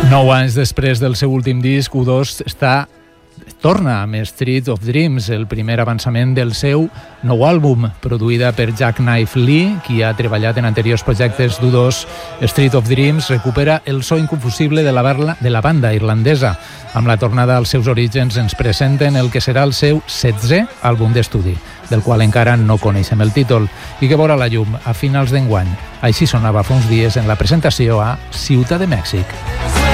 9 anys després del seu últim disc, U2 torna amb Street of Dreams, el primer avançament del seu nou àlbum, produïda per Jackknife Lee, qui ha treballat en anteriors projectes d'U2. Street of Dreams recupera el so inconfusible de la banda irlandesa. Amb la tornada als seus orígens ens presenten el que serà el seu 16è àlbum d'estudi, del qual encara no coneixem el títol, i que veurà la llum a finals d'enguany. Així sonava fa uns dies en la presentació a Ciutat de Mèxic.